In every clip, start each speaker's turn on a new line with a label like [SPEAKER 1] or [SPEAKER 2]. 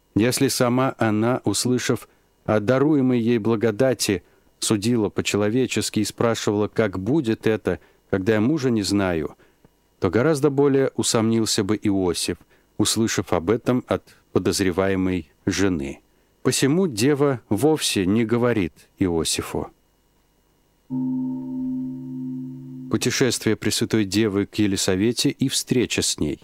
[SPEAKER 1] Если сама она, услышав о даруемой ей благодати, судила по-человечески и спрашивала, как будет это, когда я мужа не знаю, то гораздо более усомнился бы Иосиф, услышав об этом от подозреваемой жены. Посему дева вовсе не говорит Иосифу. Путешествие Пресвятой Девы к Елисавете и встреча с ней.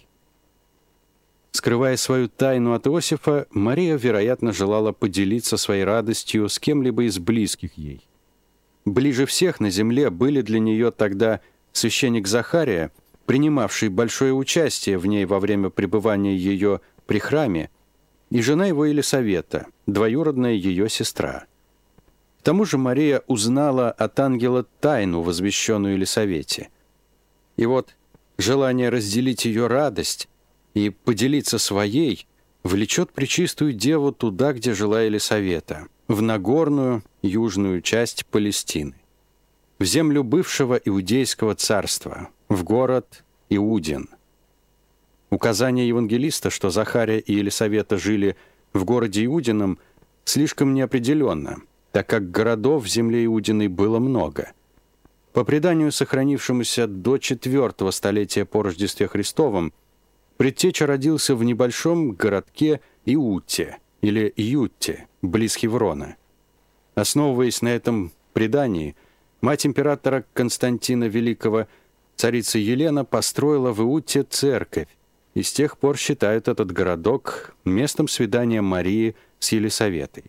[SPEAKER 1] Скрывая свою тайну от Иосифа, Мария, вероятно, желала поделиться своей радостью с кем-либо из близких ей. Ближе всех на земле были для нее тогда священник Захария, принимавший большое участие в ней во время пребывания ее при храме, и жена его Елисавета, двоюродная ее сестра. К тому же Мария узнала от ангела тайну, возвещенную Елисавете. И вот желание разделить ее радость и поделиться своей влечет Пречистую Деву туда, где жила Елисавета, в Нагорную, южную часть Палестины, в землю бывшего Иудейского царства, в город Иудин. Указание евангелиста, что Захария и Елисавета жили в городе Иудином, слишком неопределенно, так как городов в земле Иудиной было много. По преданию, сохранившемуся до 4 столетия по Рождестве Христовом, предтеча родился в небольшом городке Иутте или Ютте, близ Хеврона. Основываясь на этом предании, мать императора Константина Великого, царица Елена, построила в Иутте церковь, и с тех пор считают этот городок местом свидания Марии с Елисаветой.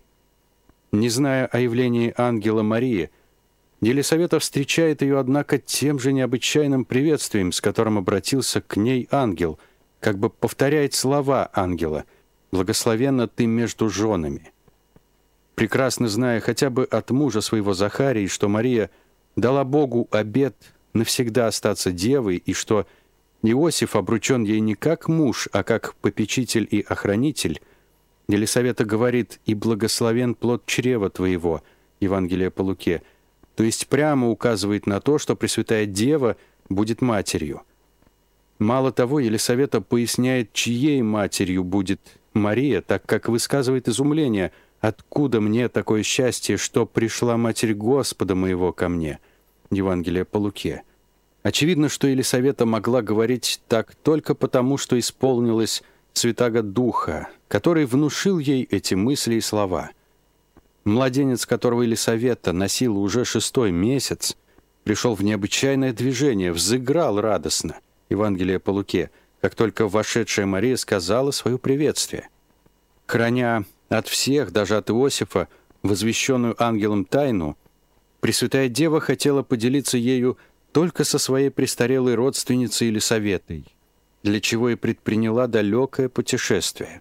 [SPEAKER 1] Не зная о явлении ангела Марии, Елисавета встречает ее, однако, тем же необычайным приветствием, с которым обратился к ней ангел, как бы повторяет слова ангела «Благословенна ты между женами». Прекрасно зная хотя бы от мужа своего Захарии, что Мария дала Богу обет навсегда остаться девой, и что Иосиф обручен ей не как муж, а как попечитель и охранитель, Елисавета говорит: «И благословен плод чрева твоего», Евангелие по Луке, то есть прямо указывает на то, что Пресвятая Дева будет матерью. Мало того, Елисавета поясняет, чьей матерью будет Мария, так как высказывает изумление: «Откуда мне такое счастье, что пришла Матерь Господа моего ко мне?» Евангелие по Луке. Очевидно, что Елисавета могла говорить так только потому, что исполнилась Святаго Духа, который внушил ей эти мысли и слова. Младенец, которого Елисавета носила уже 6-й месяц, пришел в необычайное движение, взыграл радостно, Евангелие по Луке, как только вошедшая Мария сказала свое приветствие. Храня от всех, даже от Иосифа, возвещенную ангелом тайну, Пресвятая Дева хотела поделиться ею только со своей престарелой родственницей Елисаветой, для чего и предприняла далекое путешествие.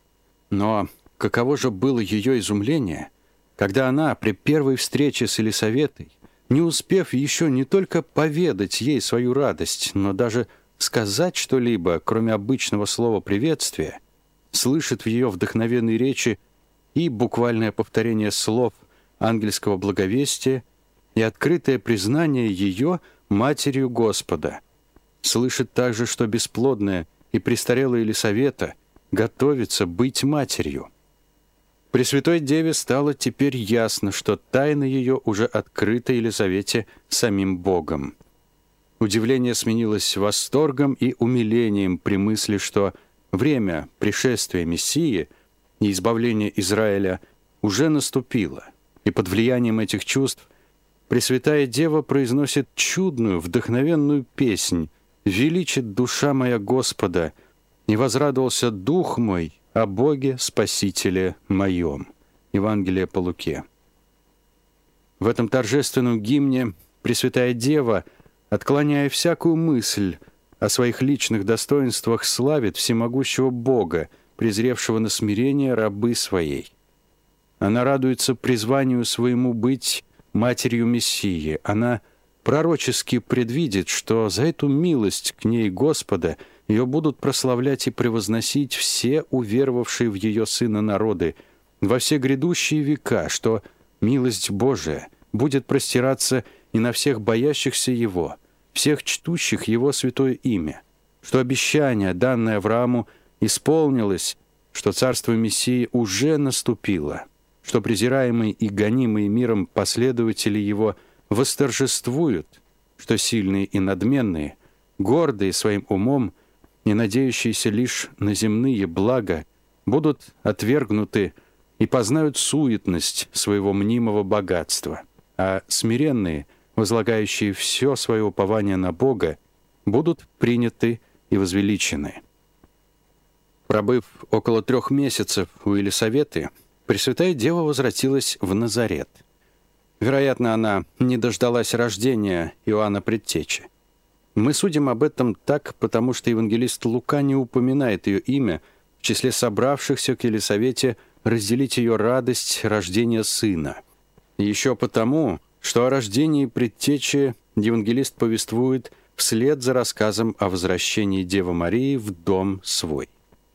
[SPEAKER 1] Но каково же было ее изумление, когда она при первой встрече с Елисаветой, не успев еще не только поведать ей свою радость, но даже сказать что-либо, кроме обычного слова приветствия, слышит в ее вдохновенной речи и буквальное повторение слов ангельского благовестия и открытое признание ее матерью Господа. Слышит также, что бесплодная и престарелая Елисавета готовится быть матерью. Пресвятой Деве стало теперь ясно, что тайна ее уже открыта Елизавете самим Богом. Удивление сменилось восторгом и умилением при мысли, что время пришествия Мессии и избавления Израиля уже наступило, и под влиянием этих чувств Пресвятая Дева произносит чудную, вдохновенную песнь: «Величит душа моя Господа, и возрадовался дух мой о Боге Спасителе моем». Евангелие по Луке. В этом торжественном гимне Пресвятая Дева, отклоняя всякую мысль о своих личных достоинствах, славит всемогущего Бога, презревшего на смирение рабы своей. Она радуется призванию своему быть матерью Мессии. Она пророчески предвидит, что за эту милость к ней Господа ее будут прославлять и превозносить все уверовавшие в ее Сына народы во все грядущие века, что милость Божия будет простираться и на всех боящихся Его, всех чтущих Его святое имя, что обещание, данное Аврааму, исполнилось, что царство Мессии уже наступило, что презираемые и гонимые миром последователи его восторжествуют, что сильные и надменные, гордые своим умом и надеющиеся лишь на земные блага, будут отвергнуты и познают суетность своего мнимого богатства, а смиренные, возлагающие все свое упование на Бога, будут приняты и возвеличены. Пробыв около 3 месяцев у Елисаветы, Пресвятая Дева возвратилась в Назарет. Вероятно, она не дождалась рождения Иоанна Предтечи. Мы судим об этом так, потому что евангелист Лука не упоминает ее имя в числе собравшихся к Елисавете разделить ее радость рождения сына. И еще потому, что о рождении Предтечи евангелист повествует вслед за рассказом о возвращении Девы Марии в дом свой.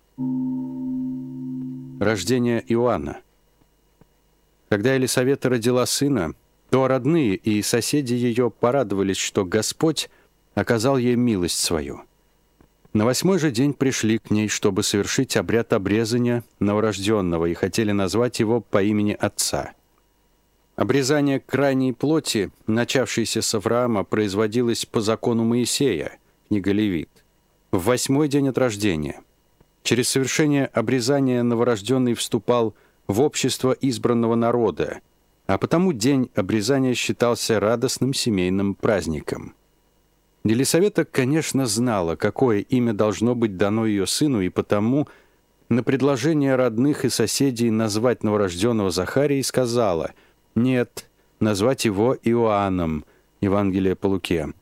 [SPEAKER 1] Рождение Иоанна. Когда Елисавета родила сына, то родные и соседи ее порадовались, что Господь оказал ей милость свою. На 8-й же день пришли к ней, чтобы совершить обряд обрезания новорожденного, и хотели назвать его по имени отца. Обрезание крайней плоти, начавшееся с Авраама, производилось по закону Моисея, книга Левит, в 8-й день от рождения. Через совершение обрезания новорожденный вступал в общество избранного народа, а потому день обрезания считался радостным семейным праздником. Елисавета, конечно, знала, какое имя должно быть дано ее сыну, и потому на предложение родных и соседей назвать новорожденного Захарии сказала: «Нет, назвать его Иоанном». Евангелие по Луке.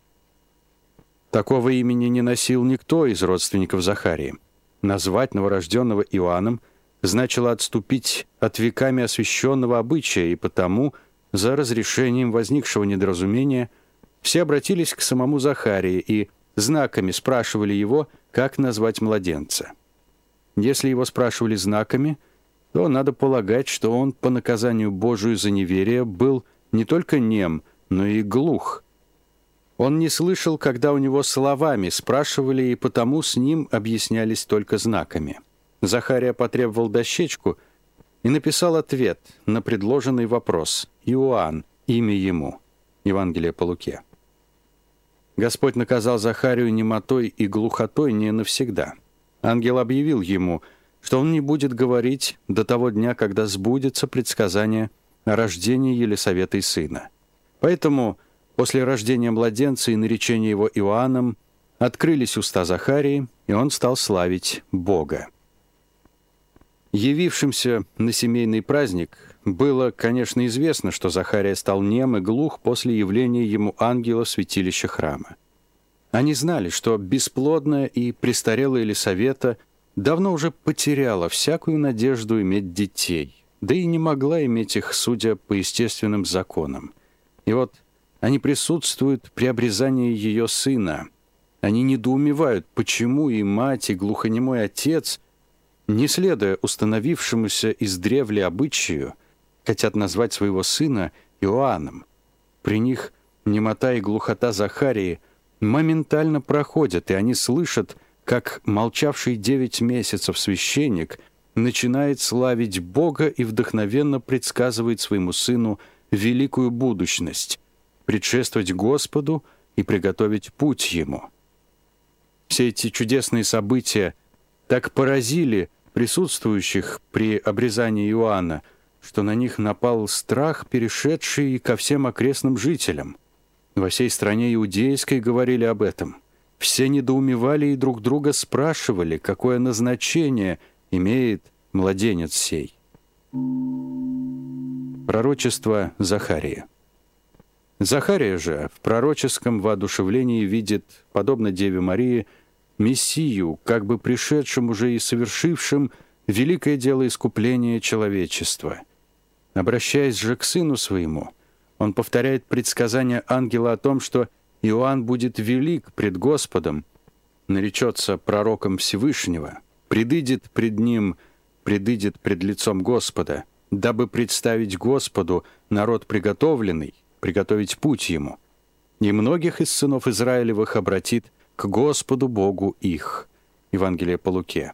[SPEAKER 1] Такого имени не носил никто из родственников Захарии. Назвать новорожденного Иоанном значило отступить от веками освященного обычая, и потому, за разрешением возникшего недоразумения, все обратились к самому Захарии и знаками спрашивали его, как назвать младенца. Если его спрашивали знаками, то надо полагать, что он по наказанию Божию за неверие был не только нем, но и глух. Он не слышал, когда у него словами спрашивали, и потому с ним объяснялись только знаками. Захария потребовал дощечку и написал ответ на предложенный вопрос: «Иоанн, имя ему». Евангелие по Луке. Господь наказал Захарию немотой и глухотой не навсегда. Ангел объявил ему, что он не будет говорить до того дня, когда сбудется предсказание о рождении Елисаветы сына. Поэтому после рождения младенца и наречения его Иоанном открылись уста Захарии, и он стал славить Бога. Явившимся на семейный праздник было, конечно, известно, что Захария стал нем и глух после явления ему ангела в святилище храма. Они знали, что бесплодная и престарелая Елисавета давно уже потеряла всякую надежду иметь детей, да и не могла иметь их, судя по естественным законам. И вот они присутствуют при обрезании ее сына. Они недоумевают, почему и мать, и глухонемой отец, не следуя установившемуся издревле обычаю, хотят назвать своего сына Иоанном. При них немота и глухота Захарии моментально проходят, и они слышат, как молчавший 9 месяцев священник начинает славить Бога и вдохновенно предсказывает своему сыну великую будущность, предшествовать Господу и приготовить путь Ему. Все эти чудесные события так поразили присутствующих при обрезании Иоанна, что на них напал страх, перешедший и ко всем окрестным жителям. Во всей стране иудейской говорили об этом. Все недоумевали и друг друга спрашивали, какое назначение имеет младенец сей. Пророчество Захарии. Захария же в пророческом воодушевлении видит, подобно Деве Марии, Мессию, как бы пришедшим уже и совершившим великое дело искупления человечества. Обращаясь же к сыну своему, он повторяет предсказание ангела о том, что Иоанн будет велик пред Господом, наречется пророком Всевышнего, предыдет пред ним, предыдет пред лицом Господа, дабы представить Господу народ приготовленный, приготовить путь ему. И многих из сынов Израилевых обратит к Господу Богу их. Евангелие по Луке.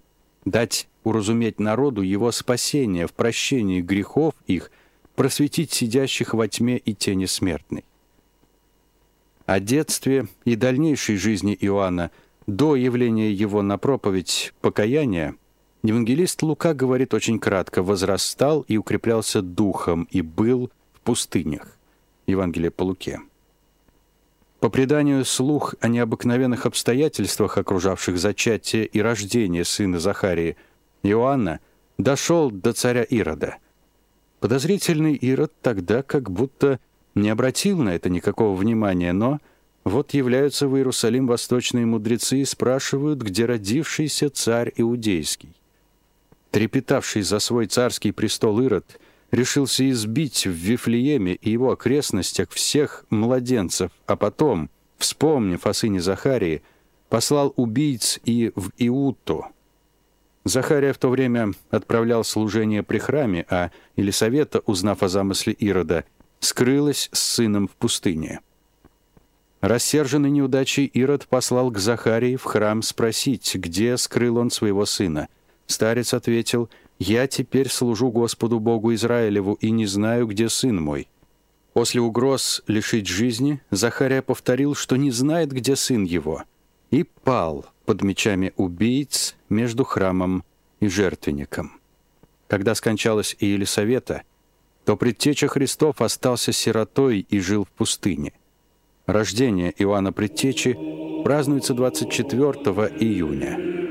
[SPEAKER 1] дать уразуметь народу его спасение в прощении грехов их, просветить сидящих во тьме и тени смертной. О детстве и дальнейшей жизни Иоанна до явления его на проповедь покаяния евангелист Лука говорит очень кратко: «Возрастал и укреплялся духом, и был в пустынях». Евангелие по Луке. По преданию, слух о необыкновенных обстоятельствах, окружавших зачатие и рождение сына Захарии, Иоанна, дошел до царя Ирода. Подозрительный Ирод тогда как будто не обратил на это никакого внимания, но вот являются в Иерусалим восточные мудрецы и спрашивают, где родившийся царь иудейский. Трепетавший за свой царский престол Ирод решился избить в Вифлееме и его окрестностях всех младенцев, а потом, вспомнив о сыне Захарии, послал убийц и в Иутту. Захария в то время отправлял служение при храме, а Елисавета, узнав о замысле Ирода, скрылась с сыном в пустыне. Рассерженный неудачей, Ирод послал к Захарии в храм спросить, где скрыл он своего сына. Старец ответил: «Я теперь служу Господу Богу Израилеву и не знаю, где сын мой». После угроз лишить жизни Захария повторил, что не знает, где сын его, и пал под мечами убийц между храмом и жертвенником. Когда скончалась и Елисавета, то предтеча Христов остался сиротой и жил в пустыне. Рождение Иоанна Предтечи празднуется 24 июня.